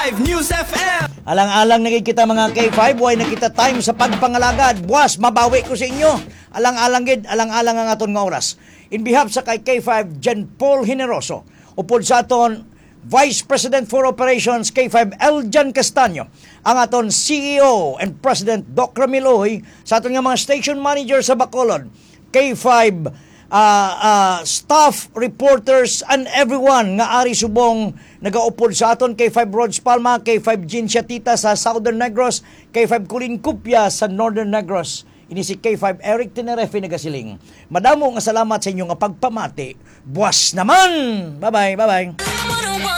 K5 News FM. Alang-alang nakikita mga K5, way nakita time sa pagpangalagad. Buwas, mabawi ko sa inyo. Alang-alang gid, alang-alang ang aton nga oras. In behalf sa kay K5, Jen Paul Generoso, upod sa aton Vice President for Operations K5 Eljan Castaño, ang aton CEO and President Doc Ramil Uy, sa aton nga mga station manager sa Bacolod, K5 staff, reporters, and everyone nga ari subong nagaupod sa aton, K5 Rods Palma, K5 Ginciatita sa Southern Negros, K5 Kulin Kupya sa Northern Negros. Ini si K5 Eric Tenerefe nagasiling. Madamo nga salamat sa inyo nga pagpamati. Buwas naman! Bye-bye, bye-bye.